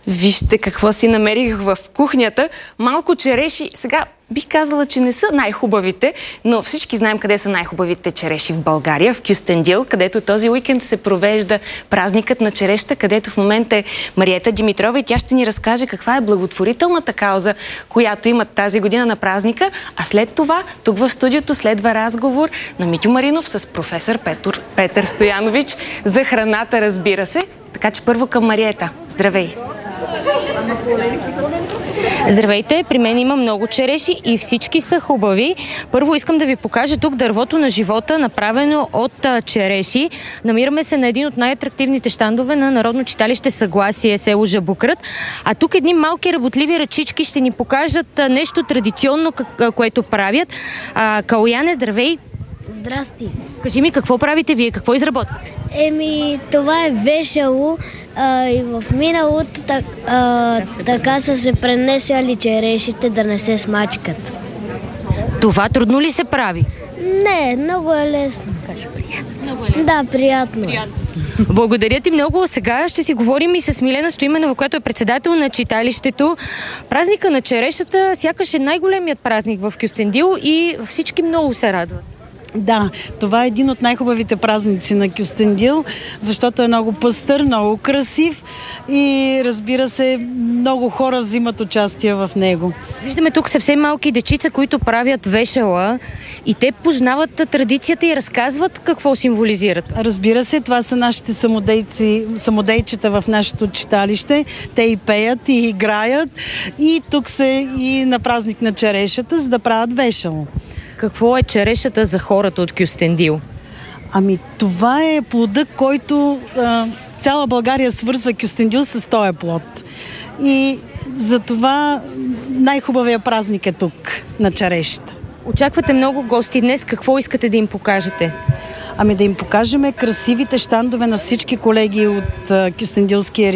Вижте какво си намерих в кухнята. Малко череши. Сега бих казала, че не са най-хубавите, но всички знаем къде са най-хубавите череши в България, в Кюстендил, където този уикенд се провежда празникът на черешата, където в момента е Мариета Димитрова и тя ще ни разкаже каква е благотворителната кауза, която имат тази година на празника. А след това, тук в студиото следва разговор на Митю Маринов с професор Петър Стоянович за храната, разбира се. Така че първо към Мариета. Здравей! Здравейте, при мен има много череши и всички са хубави. Първо искам да ви покажа тук дървото на живота, направено от череши. Намираме се на един от най-атрактивните щандове на Народно читалище Съгласие, село Жабукрът. А тук едни малки работливи ръчички ще ни покажат нещо традиционно, което правят. Калояне, здравей! Здрасти. Кажи ми, какво правите вие? Какво изработвате? Това е вешало и в миналото така са се пренесяли черешите да не се смачкат. Това трудно ли се прави? Не, много е лесно. Да, приятно. Благодаря ти много. Сега ще си говорим и с Милена Стоименова, която е председател на читалището. Празника на черешата сякаш е най-големият празник в Кюстендил и всички много се радват. Да, това е един от най-хубавите празници на Кюстендил, защото е много пъстър, много красив и разбира се, много хора взимат участие в него. Виждаме тук съвсем малки дечица, които правят вешала и те познават традицията и разказват какво символизират. Разбира се, това са нашите самодейчета в нашето читалище. Те и пеят, и играят и тук са и на празник на черешата, за да правят вешало. Какво е черешата за хората от Кюстендил? Това е плода, който цяла България свързва Кюстендил с този плод. И затова най-хубавия празник е тук, на черешата. Очаквате много гости днес. Какво искате да им покажете? Да им покажем красивите щандове на всички колеги от Кюстендилския